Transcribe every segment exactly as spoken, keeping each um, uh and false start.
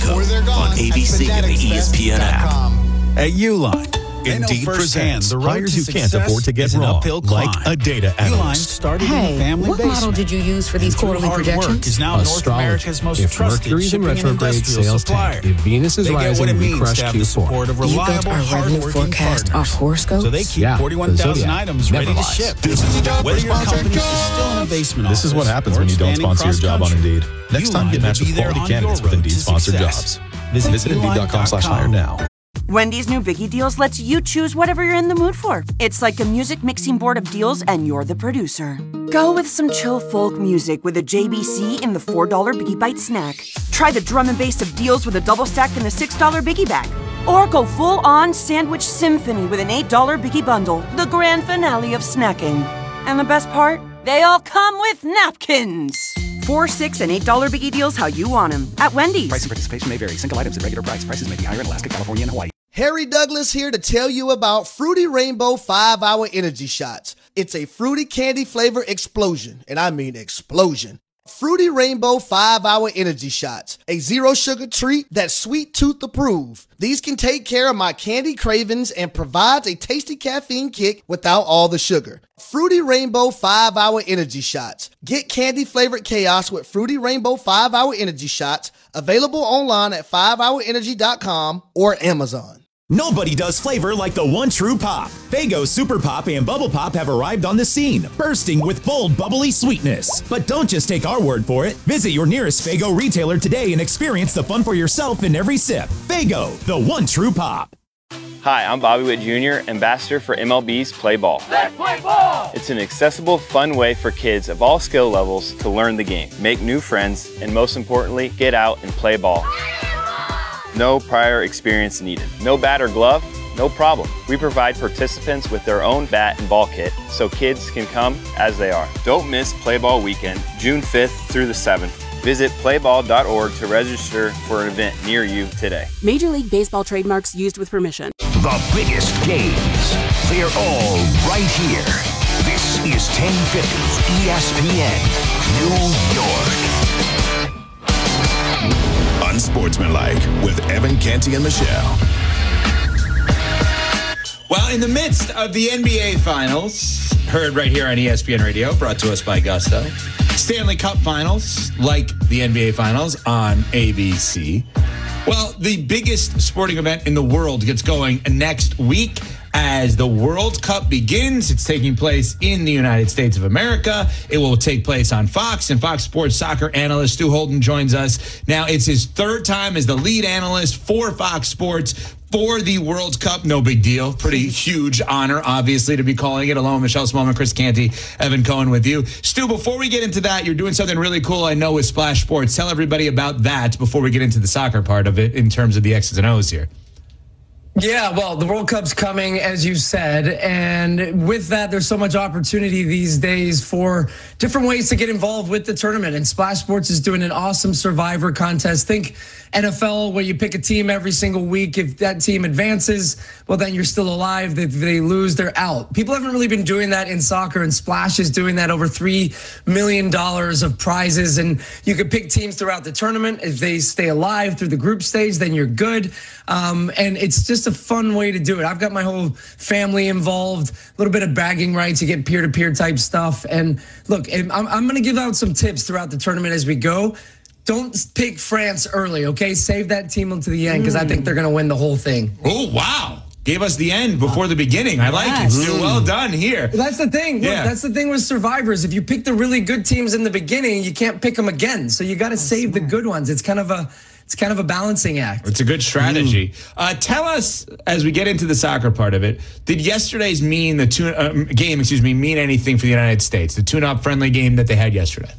Flacco on A B C and the E S P N app. At Uline, Indeed presents the hires you can't afford to get wrong, like a data analyst. Started hey, in the family what basement. model did you use for these quarterly hard projections? Work is now Astrology. North America's most if trusted Mercury's in shipping and retrograde, industrial sales supplier. tank. If Venus is They get what rising, it we means crush to have the Q support four. of You built reliable, our revenue hardworking forecast partners. off horoscopes? So they keep Yeah, forty-one thousand Zodiac. items Never ready to lies. ship. This is your job Whether for your Sponsored company is Jobs. still in a basement This is what office happens or when you don't expanding sponsor your job on cross-country, Indeed. Next time, Uline get matched will with be there quality on candidates your with road Indeed to sponsored success. jobs. Visit Visit Indeed.com slash hire now. Wendy's new Biggie Deals lets you choose whatever you're in the mood for. It's like a music mixing board of deals, and you're the producer. Go with some chill folk music with a J B C in the four dollar Biggie Bite snack. Try the drum and bass of deals with a double stack in the six dollar Biggie Bag. Or go full-on sandwich symphony with an eight dollar Biggie Bundle, the grand finale of snacking. And the best part? They all come with napkins. Four, six, and eight dollar Biggie Deals how you want them at Wendy's. Price and participation may vary. Single items at regular price. Prices may be higher in Alaska, California, and Hawaii. Harry Douglas here to tell you about Fruity Rainbow five hour Energy Shots. It's a fruity candy flavor explosion, and I mean explosion. Fruity Rainbow five hour Energy Shots, a zero sugar treat that's sweet tooth approved. These can take care of my candy cravings and provides a tasty caffeine kick without all the sugar. Fruity Rainbow five hour Energy Shots. Get candy flavored chaos with Fruity Rainbow five hour Energy Shots, available online at five hour energy dot com or Amazon. Nobody does flavor like the one true pop. Faygo Super Pop and Bubble Pop have arrived on the scene, bursting with bold, bubbly sweetness. But don't just take our word for it. Visit your nearest Faygo retailer today and experience the fun for yourself in every sip. Faygo, the one true pop. Hi, I'm Bobby Witt Junior, ambassador for M L B's Play Ball. Let's play ball! It's an accessible, fun way for kids of all skill levels to learn the game, make new friends, and most importantly, get out and play ball. No prior experience needed. No bat or glove? No problem. We provide participants with their own bat and ball kit so kids can come as they are. Don't miss Play Ball Weekend, June fifth through the seventh. Visit play ball dot org to register for an event near you today. Major League Baseball trademarks used with permission. The biggest games. They're all right here. This is ten fifty E S P N, New York. Unsportsmanlike with Evan Canty and Michelle. Well, in the midst of the N B A Finals, heard right here on E S P N Radio, brought to us by Gusto. Stanley Cup Finals, like the N B A Finals on A B C. Well, the biggest sporting event in the world gets going next week as the World Cup begins. It's taking place in the United States of America. It will take place on Fox, and Fox Sports soccer analyst Stu Holden joins us. Now, it's his third time as the lead analyst for Fox Sports for the World Cup. No big deal. Pretty huge honor, obviously, to be calling it. Along with Michelle Smallman, Chris Canty, Evan Cohen with you. Stu, before we get into that, you're doing something really cool, I know, with Splash Sports. Tell everybody about that before we get into the soccer part of it in terms of the X's and O's here. Yeah, well, the World Cup's coming, as you said, and with that, there's so much opportunity these days for different ways to get involved with the tournament, and Splash Sports is doing an awesome Survivor contest. Think N F L, where you pick a team every single week. If that team advances, well, then you're still alive. If they lose, they're out. People haven't really been doing that in soccer, and Splash is doing that. Over three million dollars of prizes, and you could pick teams throughout the tournament. If they stay alive through the group stage, then you're good. Um, and it's just a fun way to do it. I've got my whole family involved, a little bit of bragging rights. You get peer-to-peer type stuff. And look, I'm, I'm going to give out some tips throughout the tournament as we go. Don't pick France early, okay? Save that team until the end because I think they're going to win the whole thing. Oh, wow. Gave us the end before the beginning. I like yes. it. Stu, well done here. Well, that's the thing. Look, yeah. That's the thing with Survivors. If you pick the really good teams in the beginning, you can't pick them again. So you got to save smart. the good ones. It's kind of a... It's kind of a balancing act. It's a good strategy. Mm. Uh, tell us, as we get into the soccer part of it, did yesterday's mean the tune, uh, game, excuse me, mean anything for the United States? The tune-up friendly game that they had yesterday?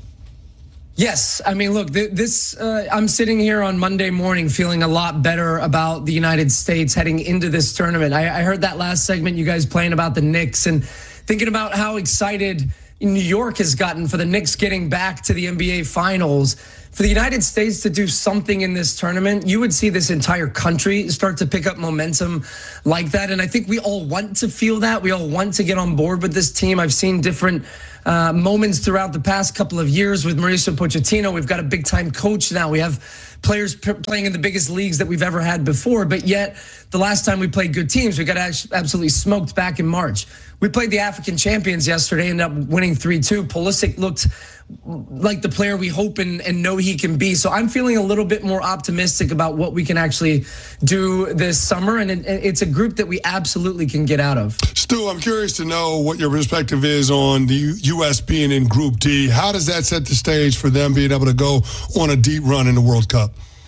Yes. I mean, look, this, uh, I'm sitting here on Monday morning feeling a lot better about the United States heading into this tournament. I, I heard that last segment, you guys playing about the Knicks and thinking about how excited New York has gotten for the Knicks getting back to the N B A Finals. For the United States to do something in this tournament, you would see this entire country start to pick up momentum like that. And I think we all want to feel that. We all want to get on board with this team. I've seen different uh, moments throughout the past couple of years with Mauricio Pochettino. We've got a big-time coach now. We have players p- playing in the biggest leagues that we've ever had before. But yet, the last time we played good teams, we got absolutely smoked back in March. We played the African champions yesterday, ended up winning three two. Pulisic looked like the player we hope and, and know he can be. So I'm feeling a little bit more optimistic about what we can actually do this summer. And it, it's a group that we absolutely can get out of. Stu, I'm curious to know what your perspective is on the U S being in Group D. How does that set the stage for them being able to go on a deep run in the World Cup?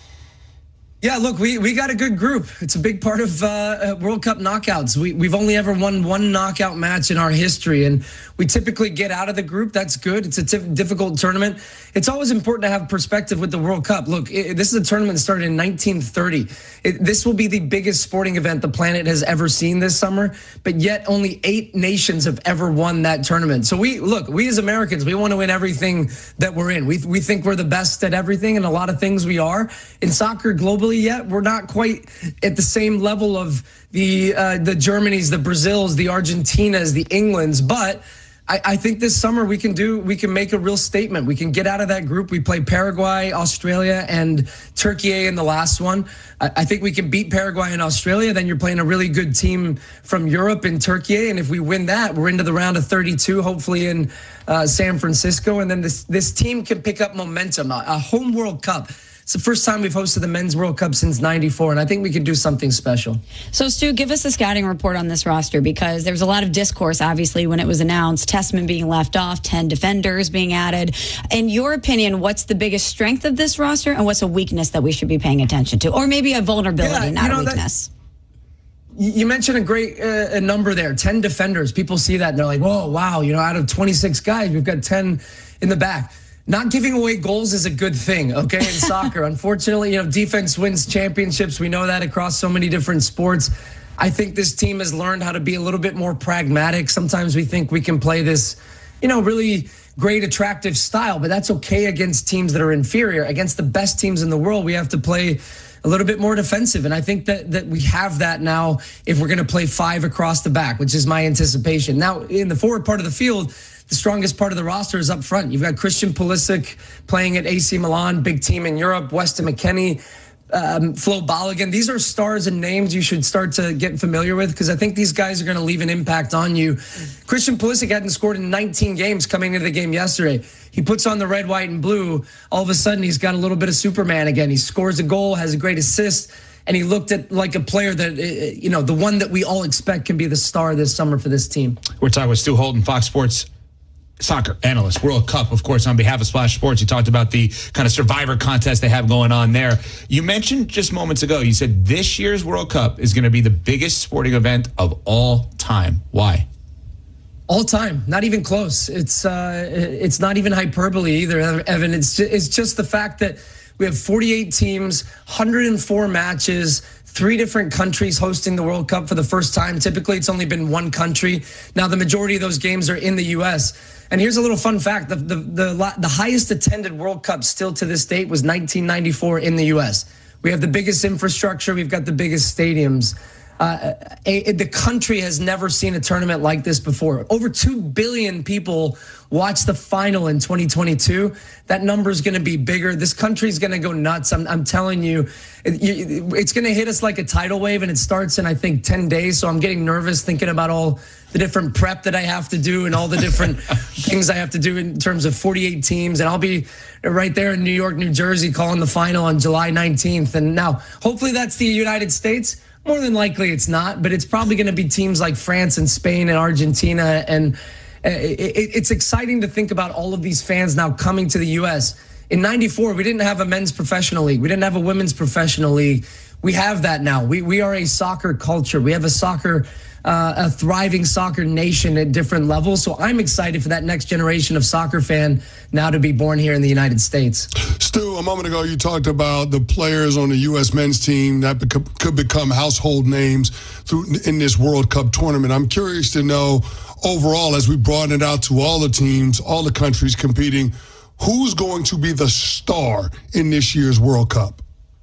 Yeah, look, we, we got a good group. It's a big part of uh, World Cup knockouts. We, we've only ever won one knockout match in our history, and we typically get out of the group. That's good. It's a tif- difficult tournament. It's always important to have perspective with the World Cup. Look, it, this is a tournament that started in nineteen thirty. It, this will be the biggest sporting event the planet has ever seen this summer, but yet only eight nations have ever won that tournament. So we, look, we as Americans, we want to win everything that we're in. We, we think we're the best at everything, and a lot of things we are. In soccer globally, yet we're not quite at the same level of the uh, the Germanys, the Brazils, the Argentinas, the Englands. But I, I think this summer we can do we can make a real statement. We can get out of that group. We play Paraguay, Australia, and Turkey in the last one. I, I think we can beat Paraguay and Australia. Then you're playing a really good team from Europe in Turkey, and if we win that, we're into the round of thirty-two, hopefully in uh, San Francisco. And then this this team can pick up momentum. A, a home World Cup. It's the first time we've hosted the Men's World Cup since ninety-four, and I think we could do something special. So, Stu, give us a scouting report on this roster, because there was a lot of discourse, obviously, when it was announced. Tessman being left off, ten defenders being added. In your opinion, what's the biggest strength of this roster, and what's a weakness that we should be paying attention to? Or maybe a vulnerability, yeah, not you know, a weakness. That, you mentioned a great uh, a number there, ten defenders. People see that, and they're like, whoa, wow, you know, out of twenty-six guys, we've got ten in the back. Not giving away goals is a good thing, okay, in soccer. Unfortunately, you know, defense wins championships. We know that across so many different sports. I think this team has learned how to be a little bit more pragmatic. Sometimes we think we can play this, you know, really great, attractive style, but that's okay against teams that are inferior. Against the best teams in the world, we have to play a little bit more defensive. And I think that that we have that now if we're going to play five across the back, which is my anticipation. Now, in the forward part of the field, the strongest part of the roster is up front. You've got Christian Pulisic playing at A C Milan, big team in Europe, Weston McKennie, um, Flo Balogun. These are stars and names you should start to get familiar with, because I think these guys are going to leave an impact on you. Christian Pulisic hadn't scored in nineteen games coming into the game yesterday. He puts on the red, white, and blue. All of a sudden, he's got a little bit of Superman again. He scores a goal, has a great assist, and he looked at like a player that, you know, the one that we all expect can be the star this summer for this team. We're talking with Stu Holden, Fox Sports soccer analyst, World Cup, of course, on behalf of Splash Sports. You talked about the kind of survivor contest they have going on there. You mentioned just moments ago, you said this year's World Cup is going to be the biggest sporting event of all time. Why? All time, not even close. It's uh, it's not even hyperbole either, Evan. It's just, it's just the fact that we have forty-eight teams, one hundred four matches, three different countries hosting the World Cup for the first time. Typically, it's only been one country. Now, the majority of those games are in the U S. And here's a little fun fact. The, the, the, the highest attended World Cup still to this date was nineteen ninety-four in the U S. We have the biggest infrastructure. We've got the biggest stadiums. Uh, a, a, the country has never seen a tournament like this before. Over two billion people watched the final in twenty twenty-two. That number is going to be bigger. This country is going to go nuts. I'm, I'm telling you, it, you it's going to hit us like a tidal wave, and it starts in, I think, ten days. So I'm getting nervous thinking about all the different prep that I have to do and all the different things I have to do in terms of forty-eight teams. And I'll be right there in New York, New Jersey, calling the final on July nineteenth. And now, hopefully that's the United States. More than likely it's not, but it's probably going to be teams like France and Spain and Argentina. And it's exciting to think about all of these fans now coming to the U S. In ninety-four, we didn't have a men's professional league. We didn't have a women's professional league. We have that now. We we are a soccer culture. We have a soccer, uh, a thriving soccer nation at different levels. So I'm excited for that next generation of soccer fan now to be born here in the United States. Stu, a moment ago you talked about the players on the U S men's team that beco- could become household names through in this World Cup tournament. I'm curious to know, overall, as we broaden it out to all the teams, all the countries competing, who's going to be the star in this year's World Cup?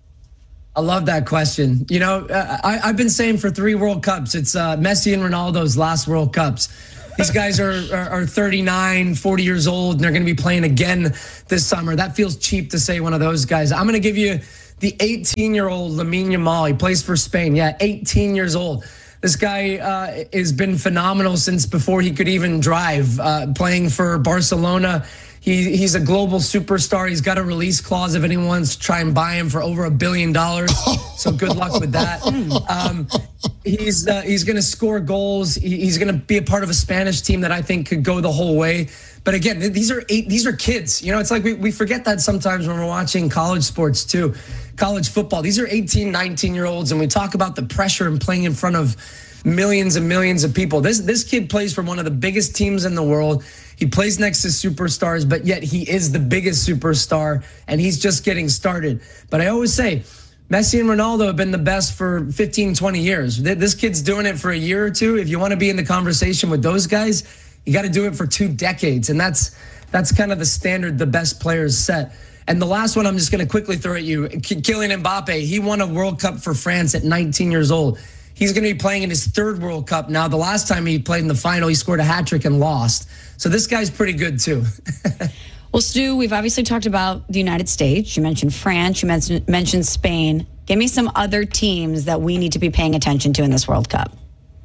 I love that question. You know, I, I've been saying for three World Cups, it's uh, Messi and Ronaldo's last World Cups. These guys are, are, are thirty-nine, forty years old, and they're going to be playing again this summer. That feels cheap to say one of those guys. I'm going to give you the eighteen-year-old Lamine Yamal. He plays for Spain. Yeah, eighteen years old. This guy uh, has been phenomenal since before he could even drive, uh, playing for Barcelona. He, he's a global superstar. He's got a release clause if anyone wants to try and buy him for over a billion dollars. So good luck with that. Um, he's uh, he's going to score goals. He, he's going to be a part of a Spanish team that I think could go the whole way. But again, these are eight, these are kids. You know, it's like we, we forget that sometimes when we're watching college sports too, college football. These are eighteen, nineteen-year-olds, and we talk about the pressure and playing in front of millions and millions of people. This this kid plays for one of the biggest teams in the world. He plays next to superstars, but yet he is the biggest superstar, and he's just getting started. But I always say, Messi and Ronaldo have been the best for fifteen, twenty years. This kid's doing it for a year or two. If you want to be in the conversation with those guys, you got to do it for two decades. And that's that's kind of the standard the best players set. And the last one I'm just going to quickly throw at you, Kylian Mbappe. He won a World Cup for France at nineteen years old. He's going to be playing in his third World Cup now. The last time he played in the final, he scored a hat trick and lost. So this guy's pretty good too. Well, Stu, we've obviously talked about the United States. You mentioned France. You mentioned, mentioned Spain. Give me some other teams that we need to be paying attention to in this World Cup.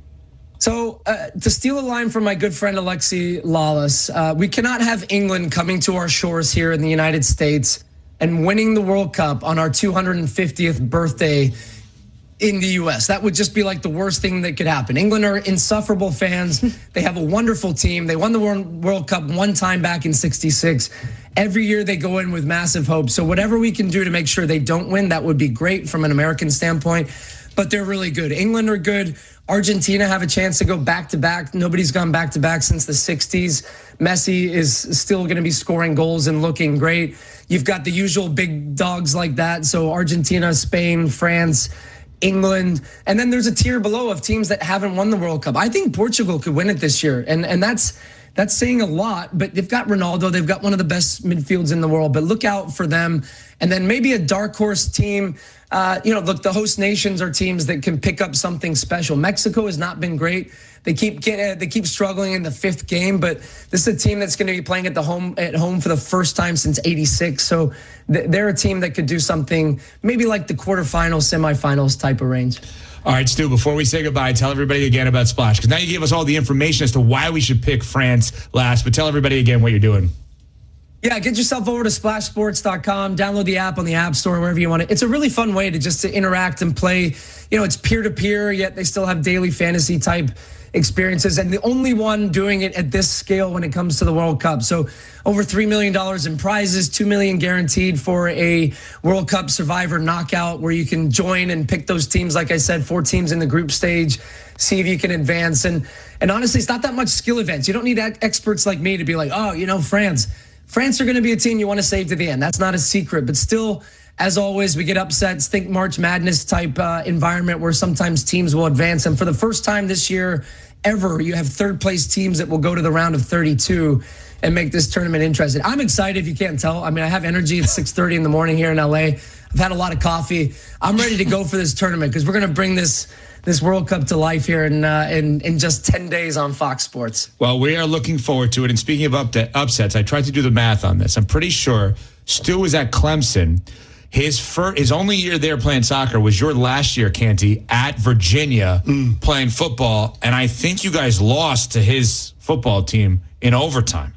So uh, to steal a line from my good friend Alexi Lawless, uh, we cannot have England coming to our shores here in the United States and winning the World Cup on our two hundred fiftieth birthday in the U S. That would just be like the worst thing that could happen. England are insufferable fans. They have a wonderful team. They won the World Cup one time back in sixty-six. Every year they go in with massive hope. So whatever we can do to make sure they don't win, that would be great from an American standpoint. But they're really good. England are good. Argentina have a chance to go back-to-back. Nobody's gone back-to-back since the sixties. Messi is still going to be scoring goals and looking great. You've got the usual big dogs like that. So Argentina, Spain, France, England, and then there's a tier below of teams that haven't won the World Cup. I think Portugal could win it this year, and and that's that's saying a lot, but they've got Ronaldo, they've got one of the best midfields in the world, but look out for them. And then maybe a dark horse team. Uh, you know, look, the host nations are teams that can pick up something special. Mexico has not been great. They keep get, uh, they keep struggling in the fifth game, but this is a team that's going to be playing at the home at home for the first time since eighty-six. So th- they're a team that could do something maybe like the quarterfinals, semifinals type of range. All right, Stu, before we say goodbye, tell everybody again about Splash, because now you gave us all the information as to why we should pick France last, but tell everybody again what you're doing. Yeah, get yourself over to splash sports dot com, download the app on the App Store, wherever you want it. It's a really fun way to just to interact and play. You know, it's peer-to-peer, yet they still have daily fantasy type experiences, and the only one doing it at this scale when it comes to the World Cup. So over three million dollars in prizes, two million dollars guaranteed for a World Cup Survivor knockout where you can join and pick those teams. Like I said, four teams in the group stage, see if you can advance. And, and honestly, it's not that much skill events. You don't need experts like me to be like, oh, you know, France. France are going to be a team you want to save to the end. That's not a secret, but still, as always, we get upsets. Think March Madness type uh, environment where sometimes teams will advance. And for the first time this year ever, you have third place teams that will go to the round of thirty-two and make this tournament interesting. I'm excited if you can't tell. I mean, I have energy at six thirty in the morning here in L A. I've had a lot of coffee. I'm ready to go for this tournament because we're going to bring this this World Cup to life here in, uh, in in just ten days on Fox Sports. Well, we are looking forward to it. And speaking of up upsets, I tried to do the math on this. I'm pretty sure Stu was at Clemson. His first, his only year there playing soccer was your last year, Canty, at Virginia mm. playing football. And I think you guys lost to his football team in overtime.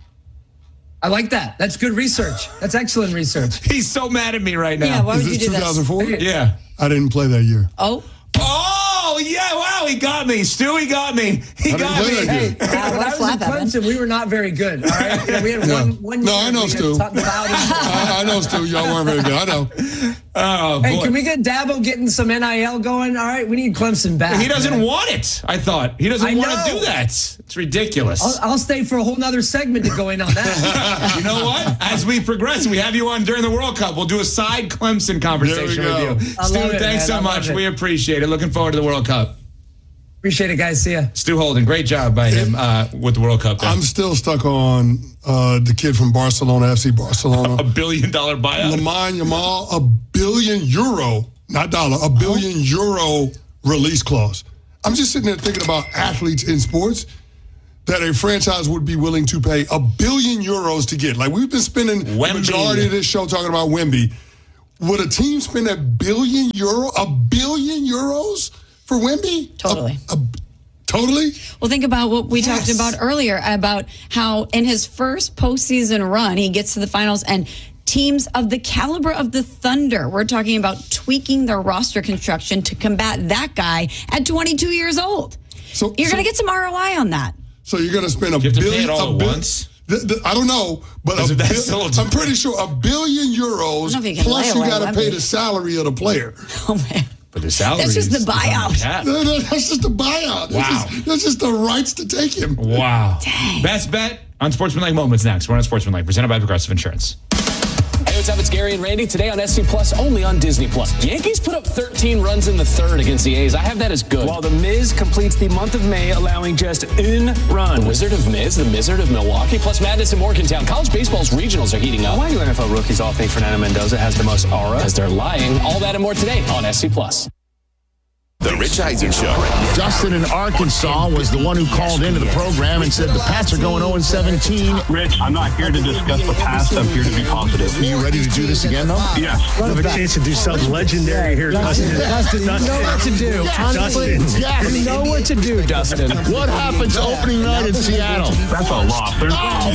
I like that. That's good research. That's excellent research. He's so mad at me right now. Yeah, why would Is you this do two thousand four? this? Yeah. I didn't play that year. Oh. Oh, yeah. Wow, he got me. Stu, he got me. He I got me. Hey, uh, when I was at Clemson, we were not very good. All right? Yeah, we had Yeah. one, one No, year I know, we had Stu. Tottenham Bowden. I, I know, Stu. Y'all weren't very good. I know. Oh, Hey, boy. can we get Dabo getting some N I L going? All right, we need Clemson back. He doesn't man. want it, I thought. He doesn't I want know. to do that. It's ridiculous. I'll, I'll stay for a whole nother segment to go in on that. You know what? As we progress, we have you on during the World Cup. We'll do a side Clemson conversation go. with you. I Stu, love it, thanks man. so I much. love it. We appreciate it. Looking forward to the World Cup. Appreciate it, guys. See ya. Stu Holden, great job by him uh, with the World Cup. There. I'm still stuck on uh, the kid from Barcelona, F C Barcelona. A billion dollar buyout. Lamine Yamal, a billion euro, not dollar, a billion euro release clause. I'm just sitting there thinking about athletes in sports that a franchise would be willing to pay a billion euros to get. Like, we've been spending Wemby. the majority of this show talking about Wemby. would a team spend a billion euro, a billion euros for Wemby? Totally. A, a, totally? Well, think about what we Yes. talked about earlier about how in his first postseason run, he gets to the finals and teams of the caliber of the Thunder, we're talking about tweaking their roster construction to combat that guy at twenty-two years old. So You're so, going to get some R O I on that. So you're going to spend a You have to pay billion it all a at bil- once? Th- th- I don't know, but Is a it that bil- still- I'm pretty sure a billion I euros don't know if you can plus lay you away got to pay Wemby. the salary of the player. Oh, man. But the salary That's just is- the is on buyout. cap. No, no, that's just a buyout. That's, Wow. just, that's just the rights to take him. Wow. Best bet on Sportsmanlike Moments next. We're on Sportsmanlike, presented by Progressive Insurance. Hey, what's up? It's Gary and Randy. Today on S C Plus, only on Disney Plus. Yankees put up thirteen runs in the third against the A's. I have that as good. While the Miz completes the month of May, allowing just one run. The Wizard of Miz, the Mizzard of Milwaukee, plus madness in Morgantown. College baseball's regionals are heating up. Why do N F L rookies all think Fernando Mendoza has the most aura? Because they're lying. All that and more today on S C Plus. The Rich Eisen Show. Justin in Arkansas was the one who called into the program and said the Pats are going oh and seventeen. Rich, I'm not here to discuss the past. I'm here to be positive. Are you ready to do this again, though? Yes. We have a chance to do something legendary here, Dustin. Dustin, you know what to do. Dustin. Yes. You know what to do, Dustin. What happens opening night in Seattle? That's a loss. There's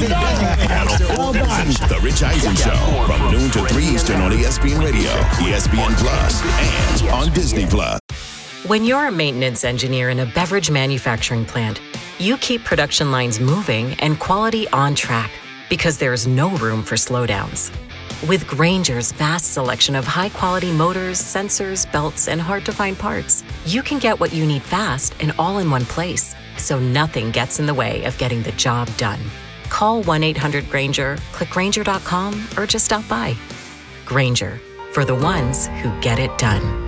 Well done. The Rich Eisen Show from noon to three Eastern on E S P N Radio, E S P N Plus, and on Disney Plus. When you're a maintenance engineer in a beverage manufacturing plant, you keep production lines moving and quality on track because there's no room for slowdowns. With Grainger's vast selection of high-quality motors, sensors, belts, and hard-to-find parts, you can get what you need fast and all in one place, so nothing gets in the way of getting the job done. Call one eight hundred Grainger, click Grainger dot com, or just stop by. Grainger, for the ones who get it done.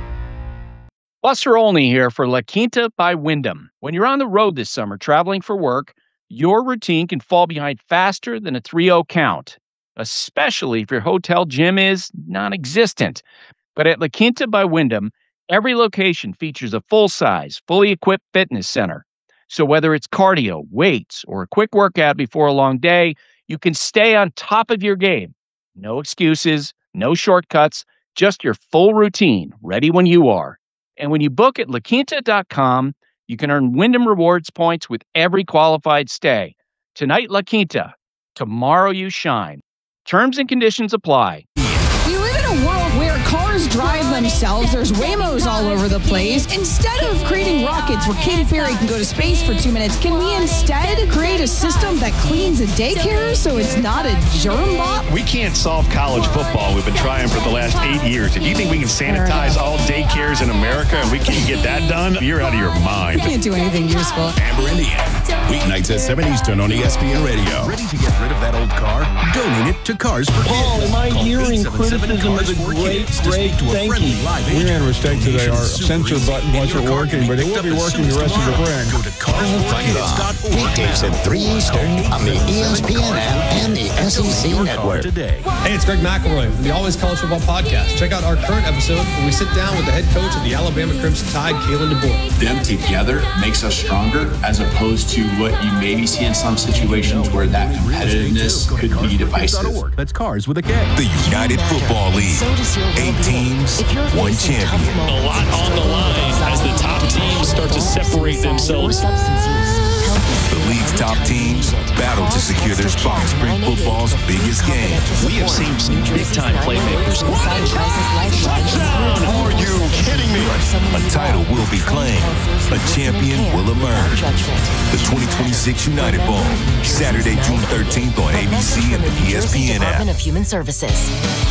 Buster Olney here for La Quinta by Wyndham. When you're on the road this summer traveling for work, your routine can fall behind faster than a three oh count, especially if your hotel gym is non-existent. But at La Quinta by Wyndham, every location features a full-size, fully equipped fitness center. So whether it's cardio, weights, or a quick workout before a long day, you can stay on top of your game. No excuses, no shortcuts, just your full routine, ready when you are. And when you book at La Quinta dot com, you can earn Wyndham Rewards points with every qualified stay. Tonight, La Quinta. Tomorrow, you shine. Terms and conditions apply. We live in a world where cars drive themselves. There's Waymos all over the place. Instead of creating rockets where Katy Perry can go to space for two minutes, can we instead create a system that cleans a daycare so it's not a germ bomb? We can't solve college football. We've been trying for the last eight years. If you think we can sanitize all daycares in America and we can't get that done, you're out of your mind. We can't do anything useful. Amber and Ian. Weeknights at seven Eastern on E S P N Radio. Ready to get rid of that old car? Donate it to Cars for Kids. Paul, am I hearing criticism of the great, great thank you? We made a mistake today. Our sensor button wasn't working, but it will be working the rest of the spring. Go to cars for kids dot org. Weekdays at three Eastern on the E S P N app and the S E C network. Hey, it's Greg McElroy from the Always College Football Podcast. Check out our current episode where we sit down with the head coach of the Alabama Crimson Tide, Kalen DeBoer. Them together makes us stronger, as opposed to what you maybe see in some situations where that competitiveness could be divisive. That's Cars with a K. The United Football League. Eight teams, one champion. A lot on the line as the top teams start to separate themselves. The league's top teams battle to secure their spot in spring football's biggest game. We have seen some big-time playmakers. Touchdown! Are you kidding me? A title will be claimed. A champion will emerge. The twenty twenty-six United Bowl, Saturday, June thirteenth on A B C and the E S P N app. Department of Human Services.